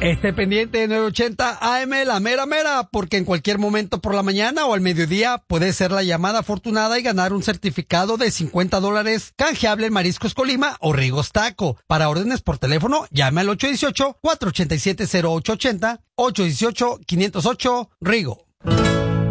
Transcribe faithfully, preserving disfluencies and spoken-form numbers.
Esté pendiente de nueve ochenta A M, la mera mera, porque en cualquier momento por la mañana o al mediodía puede ser la llamada afortunada y ganar un certificado de cincuenta dólares canjeable en Mariscos Colima o Rigos Taco. Para órdenes por teléfono, llame al ocho uno ocho, cuatro ocho siete, cero ocho ocho cero, ocho uno ocho, cinco cero ocho, Rigo.